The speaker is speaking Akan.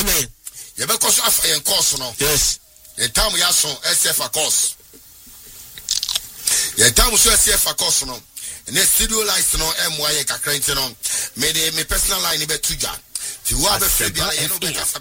amen ye be koso afa yen course no yes ye time ya so SF course ye time so SF course no ne studio lights no emwa ye kakra nti no me personal line be tuja ti wa be free bia ye no be kasa